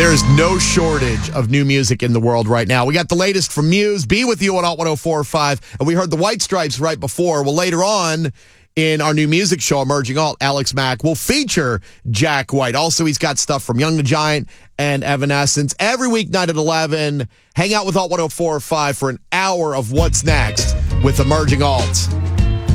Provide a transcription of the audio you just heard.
There is no shortage of new music in the world right now. We got the latest from Muse. Be with you on Alt 104.5. And we heard the White Stripes right before. Well, later on in our new music show, Emerging Alt, Alex Mack will feature Jack White. Also, he's got stuff from Young the Giant and Evanescence. Every weeknight at 11, hang out with Alt 104.5 for an hour of What's Next with Emerging Alt.